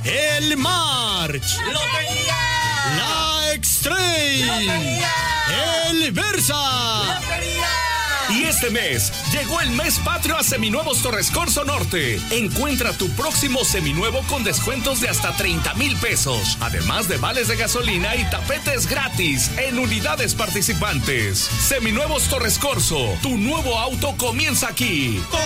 el March, ¡Lotería! la Extreme, ¡Lotería! el Versa. ¡Lotería! Y este mes llegó el mes patrio a Seminuevos Torres Corzo Norte. Encuentra tu próximo seminuevo con descuentos de hasta 30,000 pesos. Además de vales de gasolina y tapetes gratis en unidades participantes. Seminuevos Torres Corzo. Tu nuevo auto comienza aquí.